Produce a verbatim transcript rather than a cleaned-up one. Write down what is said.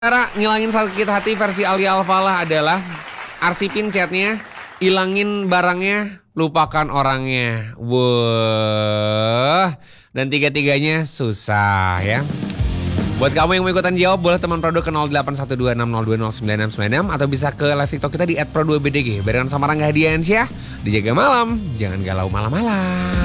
Cara ngilangin sakit hati versi Alia Alfalah adalah arsipin chatnya, ilangin barangnya, lupakan orangnya. Wah, dan tiga-tiganya susah ya. Buat kamu yang mau ikutan jawab, boleh teman produk ke nol delapan satu dua enam nol dua nol sembilan enam sembilan enam atau bisa ke live TikTok kita di et pro dua b d g. Barengan sama Rangga Hadiansyah. Dijaga malam, jangan galau malam-malam.